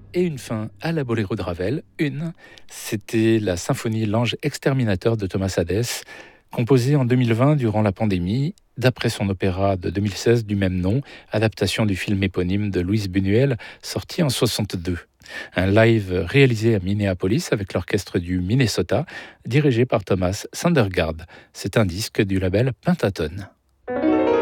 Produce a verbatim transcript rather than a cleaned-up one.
et une fin à la Boléro de Ravel. Une, c'était la symphonie L'Ange exterminateur de Thomas Hadès, composée en deux mille vingt durant la pandémie, d'après son opéra de deux mille seize du même nom, adaptation du film éponyme de Louise Buñuel, sorti en soixante-deux. Un live réalisé à Minneapolis avec l'orchestre du Minnesota, dirigé par Thomas Sandergaard. C'est un disque du label Pentatone.